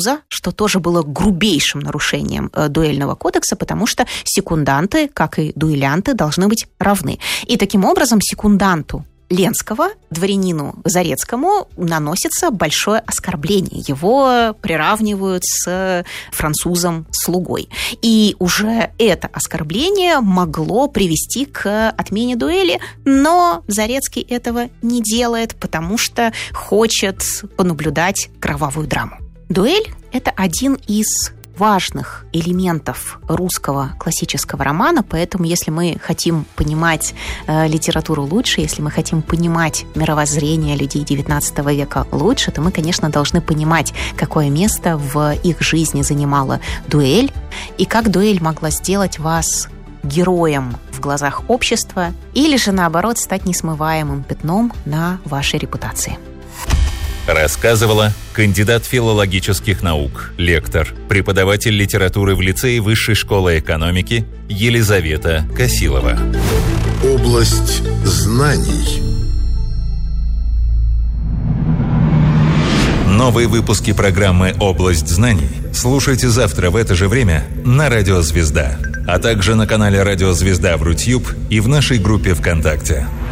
француза, что тоже было грубейшим нарушением дуэльного кодекса, потому что секунданты, как и дуэлянты, должны быть равны. И таким образом секунданту Ленского, дворянину Зарецкому, наносится большое оскорбление. Его приравнивают с французом-слугой. И уже это оскорбление могло привести к отмене дуэли, но Зарецкий этого не делает, потому что хочет понаблюдать кровавую драму. Дуэль – это один из важных элементов русского классического романа, поэтому если мы хотим понимать литературу лучше, если мы хотим понимать мировоззрение людей XIX века лучше, то мы, конечно, должны понимать, какое место в их жизни занимала дуэль и как дуэль могла сделать вас героем в глазах общества или же, наоборот, стать несмываемым пятном на вашей репутации. Рассказывала кандидат филологических наук, лектор, преподаватель литературы в лицее Высшей школы экономики Елизавета Косилова. Область знаний. Новые выпуски программы «Область знаний» слушайте завтра в это же время на Радио Звезда, а также на канале Радио Звезда в Рутьюб и в нашей группе ВКонтакте.